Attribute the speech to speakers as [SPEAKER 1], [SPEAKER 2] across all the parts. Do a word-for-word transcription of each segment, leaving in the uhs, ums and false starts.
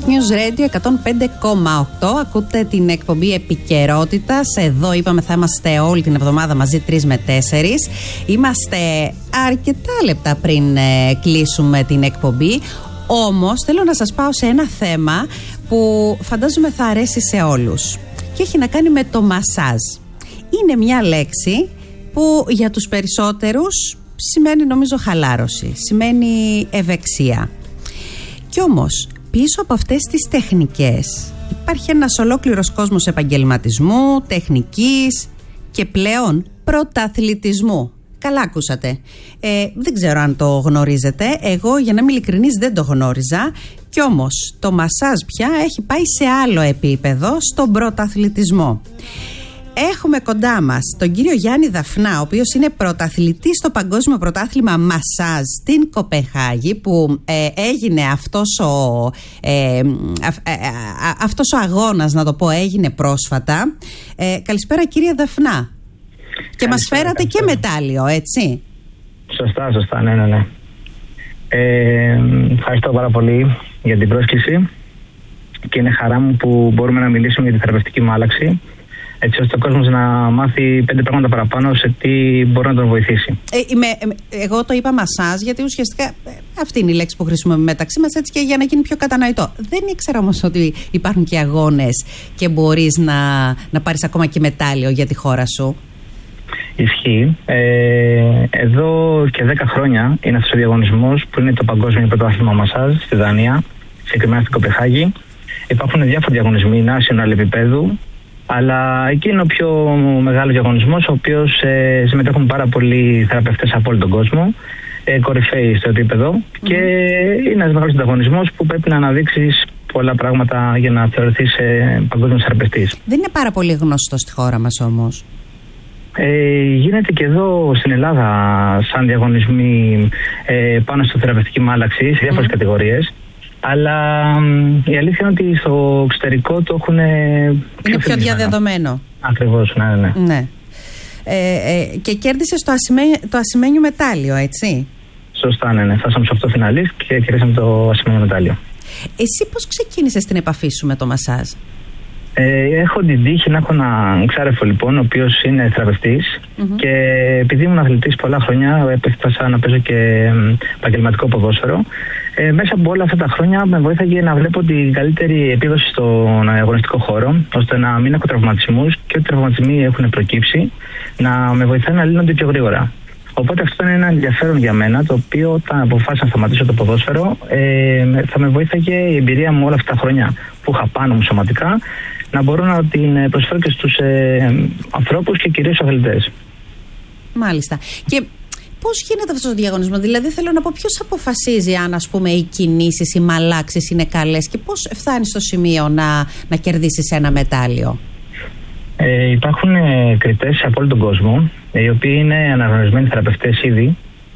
[SPEAKER 1] News Radio εκατόν πέντε κόμμα οκτώ. Ακούτε την εκπομπή Επικαιρότητας. Εδώ είπαμε θα είμαστε όλη την εβδομάδα μαζί τρεις με τέσσερις. Είμαστε αρκετά λεπτά πριν ε, κλείσουμε την εκπομπή. Όμως θέλω να σας πάω σε ένα θέμα που φαντάζομαι θα αρέσει σε όλους. Και έχει να κάνει με το μασάζ. Είναι μια λέξη που για τους περισσότερους σημαίνει νομίζω χαλάρωση, σημαίνει ευεξία. Κι όμως πίσω από αυτές τις τεχνικές υπάρχει ένας ολόκληρος κόσμος επαγγελματισμού, τεχνικής και πλέον πρωταθλητισμού. Καλά ακούσατε. Ε, δεν ξέρω αν το γνωρίζετε. Εγώ, για να είμαι ειλικρινής, δεν το γνώριζα. Κι όμως το μασάζ πια έχει πάει σε άλλο επίπεδο, στον πρωταθλητισμό. Έχουμε κοντά μας τον κύριο Γιάννη Δαφνά, ο οποίος είναι πρωταθλητής στο Παγκόσμιο Πρωτάθλημα Μασάζ στην Κοπεχάγη, που ε, έγινε αυτός ο, ε, α, ε, α, αυτός ο αγώνας, να το πω, έγινε πρόσφατα. Ε, καλησπέρα κύριε Δαφνά. Και καλησπέρα, μας φέρατε καλησπέρα. Και μετάλλιο, έτσι.
[SPEAKER 2] Σωστά, σωστά, ναι, ναι, ναι. Ε, ευχαριστώ πάρα πολύ για την πρόσκληση και είναι χαρά μου που μπορούμε να μιλήσουμε για τη θεραπευτική μου άλλαξη, έτσι ώστε ο κόσμος να μάθει πέντε πράγματα παραπάνω σε τι μπορεί να τον βοηθήσει. Ε,
[SPEAKER 1] είμαι, εγώ το είπα μασάζ γιατί ουσιαστικά αυτή είναι η λέξη που χρησιμοποιούμε μεταξύ μας, έτσι, και για να γίνει πιο κατανοητό. Δεν ήξερα όμως ότι υπάρχουν και αγώνες και μπορείς να, να πάρεις ακόμα και μετάλλιο για τη χώρα σου.
[SPEAKER 2] Ισχύει. Ε, εδώ και δέκα χρόνια είναι αυτός ο διαγωνισμός που είναι το Παγκόσμιο Πρωτάθλημα Μασάζ στη Δανία, συγκεκριμένα στην Κοπεχάγη. Υπάρχουν διάφοροι διαγωνισμοί national επίπεδου, αλλά εκεί είναι ο πιο μεγάλος διαγωνισμός, ο οποίος ε, συμμετέχουν πάρα πολλοί θεραπευτές από όλο τον κόσμο, ε, κορυφαίοι στο επίπεδο, mm-hmm. και είναι ένας μεγάλος διαγωνισμός που πρέπει να αναδείξεις πολλά πράγματα για να θεωρηθείς ε, παγκόσμιος θεραπευτής. Δεν είναι πάρα πολύ γνωστό στη χώρα μας όμως. Ε, γίνεται και εδώ στην Ελλάδα σαν διαγωνισμοί ε, πάνω στο θεραπευτική μάλαξη σε διάφορες mm. κατηγορίες, αλλά η αλήθεια είναι ότι στο εξωτερικό το έχουν
[SPEAKER 1] είναι πιο, πιο διαδεδομένο.
[SPEAKER 2] Ακριβώς, ναι, ναι.
[SPEAKER 1] ναι. Ε, ε, και κέρδισες το, ασημέν, το ασημένιο μετάλλιο, έτσι.
[SPEAKER 2] Σωστά, ναι, ναι. Φτάσαμε σε αυτό φιναλίστ και κερδίσαμε το ασημένιο μετάλλιο.
[SPEAKER 1] Εσύ πώς ξεκίνησες την επαφή σου με το μασάζ?
[SPEAKER 2] Ε, έχω την τύχη να έχω έναν ξάρεφο, λοιπόν, ο οποίος είναι θεραπευτής, mm-hmm. και επειδή ήμουν αθλητής πολλά χρόνια, έπεφτασα να παίζω και επαγγελματικό ποδόσφαιρο. Ε, μέσα από όλα αυτά τα χρόνια με βοήθαγε να βλέπω την καλύτερη επίδοση στον αγωνιστικό χώρο, ώστε να μην έχω τραυματισμούς και ό,τι τραυματισμοί έχουν προκύψει να με βοηθάει να λύνονται πιο γρήγορα. Οπότε αυτό ήταν ένα ενδιαφέρον για μένα, το οποίο όταν αποφάσισα να σταματήσω το ποδόσφαιρο, ε, θα με βοήθαγε η εμπειρία μου όλα αυτά τα χρόνια που είχα πάνω μου σωματικά, να μπορώ να την προσφέρω και στους ε, ανθρώπους και κυρίως στους αθλητές.
[SPEAKER 1] Μάλιστα. Και πώς γίνεται αυτός ο διαγωνισμός? Δηλαδή θέλω να πω, ποιος αποφασίζει αν, ας πούμε, οι κινήσεις, οι μαλάξεις είναι καλές και πώς φτάνεις στο σημείο να, να κερδίσεις ένα μετάλλιο?
[SPEAKER 2] Ε, υπάρχουν ε, κριτές από όλο τον κόσμο, ε, οι οποίοι είναι αναγνωρισμένοι θεραπευτές ήδη,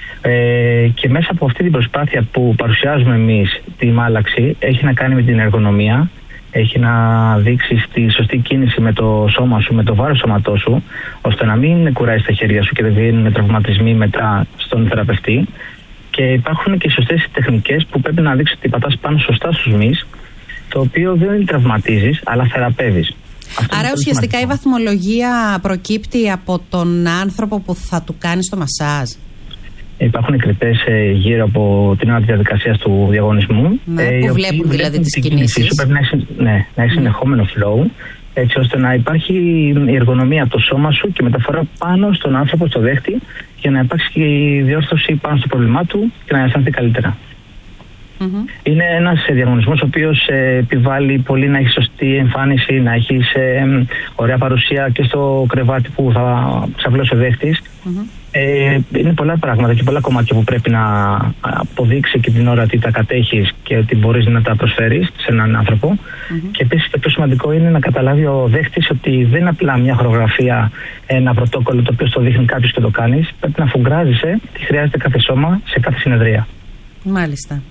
[SPEAKER 2] ε, και μέσα από αυτή την προσπάθεια που παρουσιάζουμε εμείς τη μάλαξη έχει να κάνει με την εργονομία, έχει να δείξεις τη σωστή κίνηση με το σώμα σου, με το βάρος σώματός σου, ώστε να μην κουράζεις τα χέρια σου και δεν βγαίνουν τραυματισμοί μετά στον θεραπευτή. Και υπάρχουν και σωστές τεχνικές που πρέπει να δείξεις ότι πατάς πάνω σωστά στους μυς, το οποίο δεν τραυματίζεις, αλλά θεραπεύεις. Αυτό
[SPEAKER 1] Άρα ουσιαστικά σημαντικό. Η βαθμολογία προκύπτει από τον άνθρωπο που θα του κάνει το μασάζ.
[SPEAKER 2] Υπάρχουν κριτές ε, γύρω από την ώρα της διαδικασίας του διαγωνισμού.
[SPEAKER 1] Ναι, ε, που βλέπουν δηλαδή τις κινήσεις.
[SPEAKER 2] Σου πρέπει να έχει, ναι, να έχει mm. συνεχόμενο flow, έτσι ώστε να υπάρχει η εργονομία από το σώμα σου και μεταφορά πάνω στον άνθρωπο, στο δέχτη, για να υπάρξει και η διόρθωση πάνω στο πρόβλημά του και να αισθανθεί καλύτερα. Mm-hmm. Είναι ένας διαγωνισμός ο οποίος ε, επιβάλλει πολύ να έχει σωστή εμφάνιση, να έχει ε, ωραία παρουσία και στο κρεβάτι που θα ξαπλώσει ο δέχτης. Mm-hmm. Ε, είναι πολλά πράγματα και πολλά κομμάτια που πρέπει να αποδείξει και την ώρα ότι τα κατέχεις και ότι μπορείς να τα προσφέρεις σε έναν άνθρωπο. Mm-hmm. Και επίσης το πιο σημαντικό είναι να καταλάβει ο δέχτης ότι δεν είναι απλά μια χορογραφία, ένα πρωτόκολλο το οποίο στο δείχνει κάποιος και το κάνεις. Πρέπει να φουγκράζεσαι τι χρειάζεται κάθε σώμα σε κάθε συνεδρία.
[SPEAKER 1] Μάλιστα.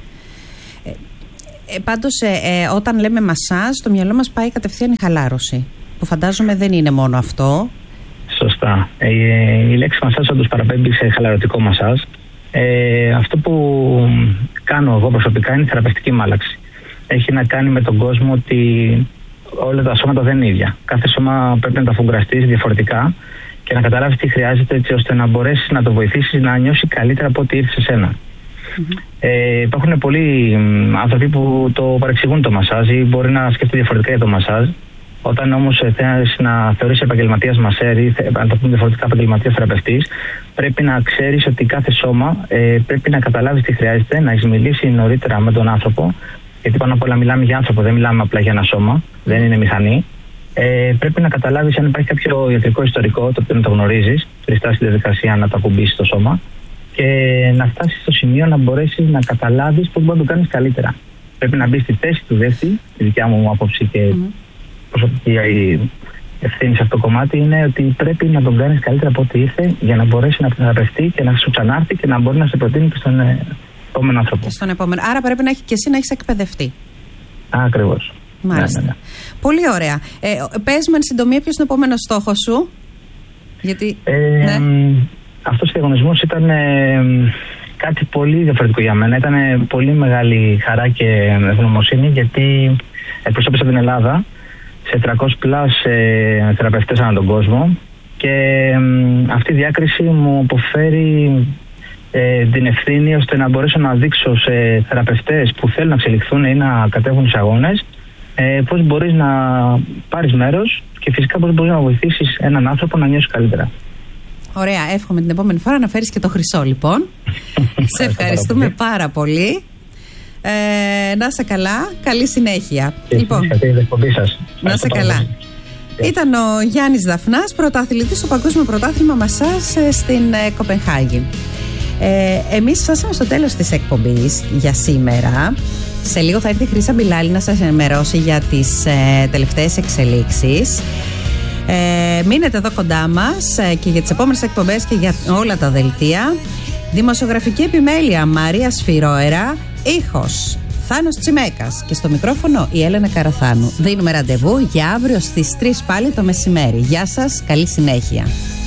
[SPEAKER 1] Ε, ε, πάντως ε, ε, όταν λέμε μασάζ, στο μυαλό μας πάει κατευθείαν η χαλάρωση, που φαντάζομαι δεν είναι μόνο αυτό.
[SPEAKER 2] Σωστά. Ε, η λέξη μασάζ όντως παραπέμπει σε χαλαρωτικό μασάζ. Ε, αυτό που κάνω εγώ προσωπικά είναι θεραπευτική μάλαξη. έχει να κάνει με τον κόσμο ότι όλα τα σώματα δεν είναι ίδια. Κάθε σώμα πρέπει να τα αφουγκραστείς διαφορετικά και να καταλάβεις τι χρειάζεται, έτσι ώστε να μπορέσεις να το βοηθήσεις να νιώσει καλύτερα από ό,τι ήρθε σε σένα. Mm-hmm. Ε, υπάρχουν πολλοί άνθρωποι που το παρεξηγούν το μασάζ ή μπορεί να σκέφτονται διαφορετικά για το μασάζ. Όταν όμως θέλεις να θεωρείς επαγγελματίας μασέρ ή να το πούμε διαφορετικά επαγγελματίας θεραπευτής, πρέπει να ξέρεις ότι κάθε σώμα ε, πρέπει να καταλάβεις τι χρειάζεται, να έχεις μιλήσει νωρίτερα με τον άνθρωπο. Γιατί πάνω απ' όλα μιλάμε για άνθρωπο, δεν μιλάμε απλά για ένα σώμα, δεν είναι μηχανή. Ε, πρέπει να καταλάβεις αν υπάρχει κάποιο ιατρικό ιστορικό, το οποίο να το γνωρίζεις, πριν φτάσεις στη διαδικασία να το ακουμπήσεις στο σώμα και να φτάσεις στο σημείο να μπορέσεις να καταλάβεις πώς μπορεί να το κάνεις καλύτερα. Πρέπει να μπεις στη θέση του δέστη, η δικιά μου άποψη και mm. προσωπική ευθύνη σε αυτό το κομμάτι είναι ότι πρέπει να τον κάνεις καλύτερα από ό,τι ήρθε για να μπορέσει να θεραπευτεί και να σου ξανάρθει και να μπορεί να σε προτείνει και στον επόμενο άνθρωπο.
[SPEAKER 1] Στον επόμενο. Άρα πρέπει να έχει και εσύ να έχεις εκπαιδευτεί.
[SPEAKER 2] Ακριβώς.
[SPEAKER 1] Μάλιστα. Ναι, ναι, ναι. Πολύ ωραία. Ε, πες με εν συντομία ποιος είναι ο επόμενος στόχος σου. Γιατί.
[SPEAKER 2] Ε, ναι. Αυτός ο διαγωνισμός ήταν ε, κάτι πολύ διαφορετικό για μένα. Ήταν πολύ μεγάλη χαρά και ευγνωμοσύνη γιατί εκπροσώπησα την Ελλάδα σε τριακόσιους πλας ε, θεραπευτές ανά τον κόσμο και ε, αυτή η διάκριση μου αποφέρει ε, την ευθύνη ώστε να μπορέσω να δείξω σε θεραπευτές που θέλουν να εξελιχθούν ή να κατέβουν στους αγώνες ε, πώς μπορείς να πάρεις μέρος και φυσικά πώς μπορείς να βοηθήσεις έναν άνθρωπο να νιώσει καλύτερα.
[SPEAKER 1] Ωραία, εύχομαι την επόμενη φορά να φέρεις και το χρυσό λοιπόν. Σε ευχαριστούμε πάρα πολύ. Ε, να είσαι καλά, καλή συνέχεια.
[SPEAKER 2] Και λοιπόν, σας.
[SPEAKER 1] Να είσαι καλά. Ήταν ο Γιάννης Δαφνάς, πρωταθλητής στο Παγκόσμιο Πρωτάθλημα Μασάζ στην ε, Κοπενχάγη. Ε, εμείς φτάσαμε στο τέλος της εκπομπής για σήμερα. Σε λίγο θα έρθει η Χρύσα Μπιλάλη να σας ενημερώσει για τις ε, τελευταίες εξελίξεις. Ε, μείνετε εδώ κοντά μας ε, και για τις επόμενες εκπομπές και για όλα τα δελτία. Δημοσιογραφική επιμέλεια Μαρία Σφυρόερα, ήχος Θάνος Τσιμέκας και στο μικρόφωνο η Έλενα Καραθάνου. Δίνουμε ραντεβού για αύριο στις τρεις πάλι το μεσημέρι. Γεια σας, καλή συνέχεια.